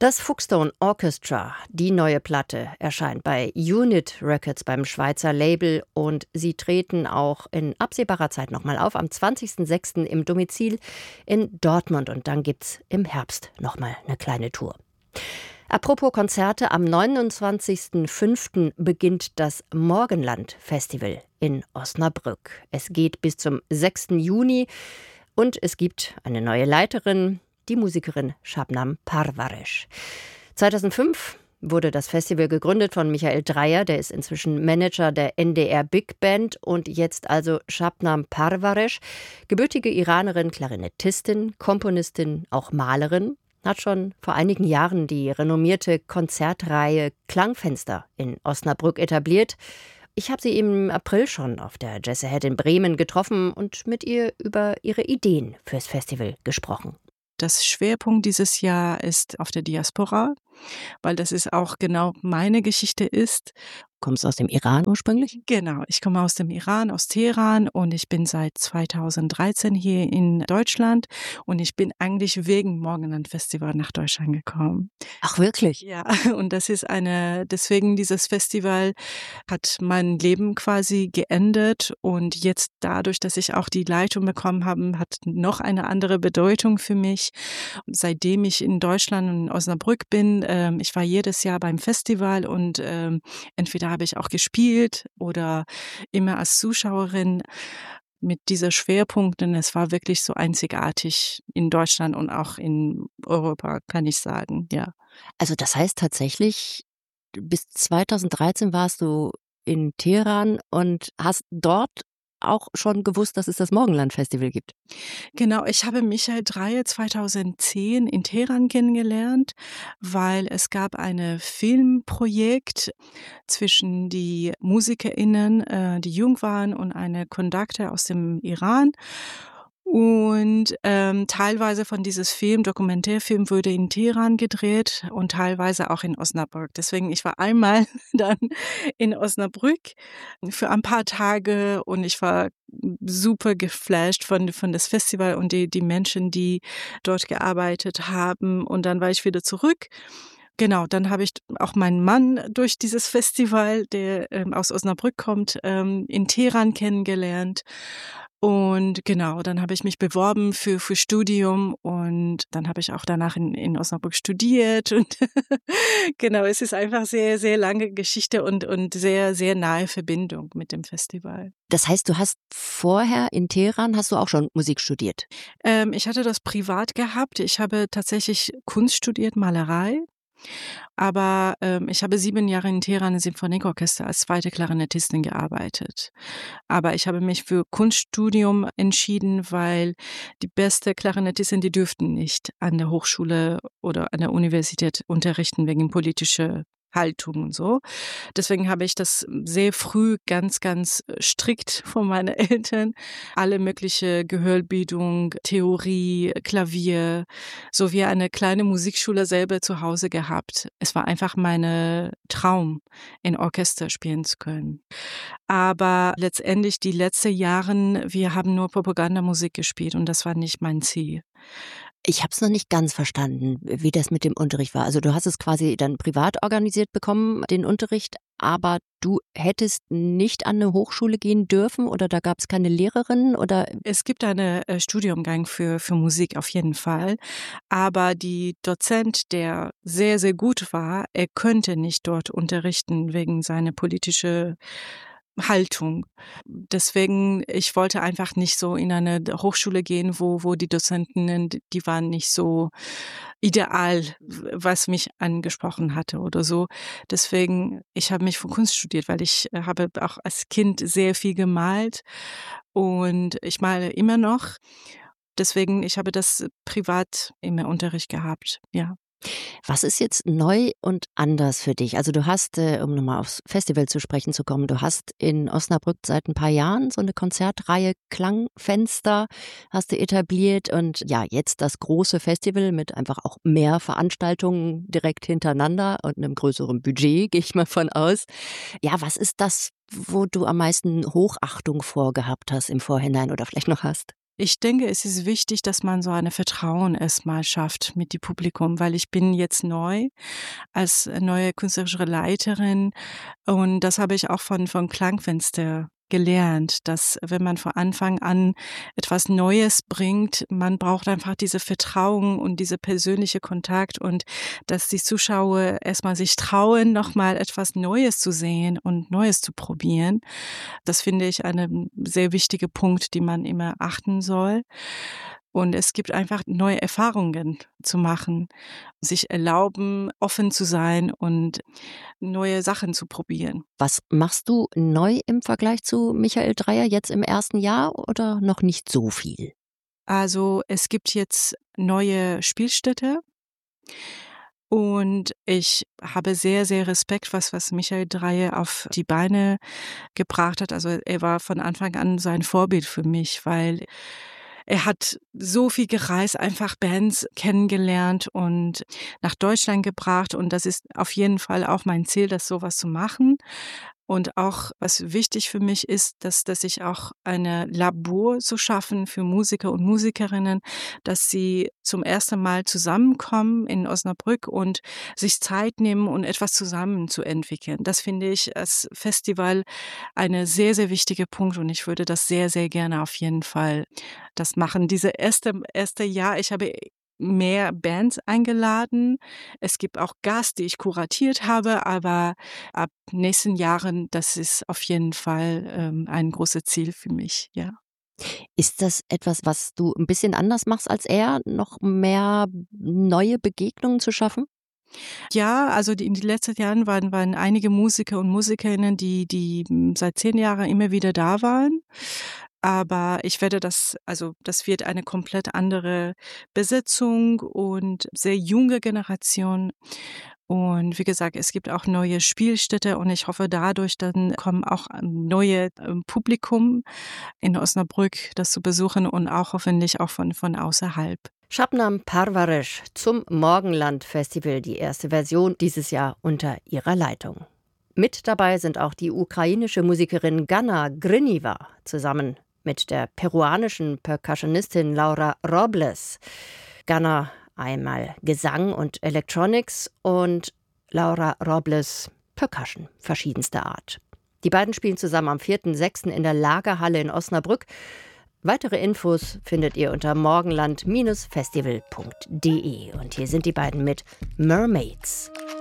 Das Fuchstone Orchestra, die neue Platte, erscheint bei Unit Records beim Schweizer Label und sie treten auch in absehbarer Zeit nochmal auf, am 20.06. im Domizil in Dortmund und dann gibt's im Herbst nochmal eine kleine Tour. Apropos Konzerte, am 29.05. beginnt das Morgenland Festival in Osnabrück. Es geht bis zum 6. Juni und es gibt eine neue Leiterin, die Musikerin Shabnam Parvaresh. 2005 wurde das Festival gegründet von Michael Dreyer, der ist inzwischen Manager der NDR Big Band und jetzt also Shabnam Parvaresh, gebürtige Iranerin, Klarinettistin, Komponistin, auch Malerin, hat schon vor einigen Jahren die renommierte Konzertreihe Klangfenster in Osnabrück etabliert. Ich habe sie im April schon auf der Jazz Ahead in Bremen getroffen und mit ihr über ihre Ideen fürs Festival gesprochen. Das Schwerpunkt dieses Jahr ist auf der Diaspora, weil das ist auch genau meine Geschichte ist. Kommst du aus dem Iran ursprünglich? Genau, ich komme aus dem Iran, aus Teheran und ich bin seit 2013 hier in Deutschland und ich bin eigentlich wegen Morgenland Festival nach Deutschland gekommen. Ach wirklich? Ja, und das ist deswegen dieses Festival hat mein Leben quasi geändert und jetzt dadurch, dass ich auch die Leitung bekommen habe, hat noch eine andere Bedeutung für mich. Seitdem ich in Deutschland und in Osnabrück bin, ich war jedes Jahr beim Festival und entweder habe ich auch gespielt oder immer als Zuschauerin mit dieser Schwerpunkt, denn es war wirklich so einzigartig in Deutschland und auch in Europa, kann ich sagen, ja. Also das heißt tatsächlich, bis 2013 warst du in Teheran und hast dort auch schon gewusst, dass es das Morgenland-Festival gibt. Genau, ich habe Michael Dreyer 2010 in Teheran kennengelernt, weil es gab ein Filmprojekt zwischen die MusikerInnen, die jung waren und eine Conductor aus dem Iran. Und teilweise von dieses Dokumentärfilm wurde in Teheran gedreht und teilweise auch in Osnabrück. Deswegen, ich war einmal dann in Osnabrück für ein paar Tage und ich war super geflasht von das Festival und die Menschen, die dort gearbeitet haben. Und dann war ich wieder zurück. Genau, dann habe ich auch meinen Mann durch dieses Festival, der aus Osnabrück kommt, in Teheran kennengelernt. Und genau, dann habe ich mich beworben für Studium und dann habe ich auch danach in Osnabrück studiert. Und genau, es ist einfach sehr, sehr lange Geschichte und sehr, sehr nahe Verbindung mit dem Festival. Das heißt, du hast vorher in Teheran, hast du auch schon Musik studiert? Ich hatte das privat gehabt. Ich habe tatsächlich Kunst studiert, Malerei. Aber ich habe 7 Jahre in Teheran im Sinfonieorchester als zweite Klarinettistin gearbeitet. Aber ich habe mich für Kunststudium entschieden, weil die beste Klarinettistin, die dürften nicht an der Hochschule oder an der Universität unterrichten wegen politischer Haltung und so. Deswegen habe ich das sehr früh ganz, ganz strikt von meinen Eltern alle mögliche Gehörbildung, Theorie, Klavier, sowie eine kleine Musikschule selber zu Hause gehabt. Es war einfach mein Traum, in Orchester spielen zu können. Aber letztendlich die letzten Jahre, wir haben nur Propagandamusik gespielt und das war nicht mein Ziel. Ich habe es noch nicht ganz verstanden, wie das mit dem Unterricht war. Also du hast es quasi dann privat organisiert bekommen, den Unterricht, aber du hättest nicht an eine Hochschule gehen dürfen oder da gab es keine Lehrerin oder? Es gibt einen Studiumgang für Musik auf jeden Fall, aber die Dozent, der sehr, sehr gut war, er könnte nicht dort unterrichten wegen seiner politischen Haltung. Deswegen, ich wollte einfach nicht so in eine Hochschule gehen, wo die Dozenten, die waren nicht so ideal, was mich angesprochen hatte oder so. Deswegen, ich habe mich für Kunst studiert, weil ich habe auch als Kind sehr viel gemalt und ich male immer noch. Deswegen, ich habe das privat immer Unterricht gehabt, ja. Was ist jetzt neu und anders für dich? Also du hast, um nochmal aufs Festival zu sprechen zu kommen, du hast in Osnabrück seit ein paar Jahren so eine Konzertreihe Klangfenster hast du etabliert und ja, jetzt das große Festival mit einfach auch mehr Veranstaltungen direkt hintereinander und einem größeren Budget, gehe ich mal von aus. Ja, was ist das, wo du am meisten Hochachtung vorgehabt hast im Vorhinein oder vielleicht noch hast? Ich denke, es ist wichtig, dass man so eine Vertrauen erstmal schafft mit dem Publikum, weil ich bin jetzt neu als neue künstlerische Leiterin und das habe ich auch von Klangfenster gelernt, dass wenn man von Anfang an etwas Neues bringt, man braucht einfach diese Vertrauen und diese persönliche Kontakt und dass die Zuschauer erstmal sich trauen, nochmal etwas Neues zu sehen und Neues zu probieren. Das finde ich einen sehr wichtigen Punkt, den man immer achten soll. Und es gibt einfach neue Erfahrungen zu machen, sich erlauben, offen zu sein und neue Sachen zu probieren. Was machst du neu im Vergleich zu Michael Dreyer jetzt im ersten Jahr oder noch nicht so viel? Also es gibt jetzt neue Spielstätte und ich habe sehr, sehr Respekt, was Michael Dreyer auf die Beine gebracht hat. Also er war von Anfang an so ein Vorbild für mich, weil er hat so viel gereist, einfach Bands kennengelernt und nach Deutschland gebracht. Und das ist auf jeden Fall auch mein Ziel, das sowas zu machen. Und auch, was wichtig für mich ist, dass ich auch eine Labor zu schaffen für Musiker und Musikerinnen, dass sie zum ersten Mal zusammenkommen in Osnabrück und sich Zeit nehmen und etwas zusammen zu entwickeln. Das finde ich als Festival eine sehr, sehr wichtige Punkt und ich würde das sehr, sehr gerne auf jeden Fall das machen. Diese erste Jahr, ich habe mehr Bands eingeladen. Es gibt auch Gast, die ich kuratiert habe, aber ab nächsten Jahren, das ist auf jeden Fall ein großes Ziel für mich, ja. Ist das etwas, was du ein bisschen anders machst als er, noch mehr neue Begegnungen zu schaffen? Ja, also in den letzten Jahren waren einige Musiker und Musikerinnen, die seit 10 Jahren immer wieder da waren. Aber ich werde das wird eine komplett andere Besetzung und sehr junge Generation. Und wie gesagt, es gibt auch neue Spielstätte und ich hoffe, dadurch dann kommen auch neue Publikum in Osnabrück, das zu besuchen und auch hoffentlich auch von außerhalb. Shabnam Parvaresh zum Morgenland-Festival, die erste Version dieses Jahr unter ihrer Leitung. Mit dabei sind auch die ukrainische Musikerin Ganna Griniva zusammen mit der peruanischen Percussionistin Laura Robles. Ganna einmal Gesang und Electronics und Laura Robles Percussion verschiedenster Art. Die beiden spielen zusammen am 4.6. in der Lagerhalle in Osnabrück. Weitere Infos findet ihr unter morgenland-festival.de. Und hier sind die beiden mit Mermaids.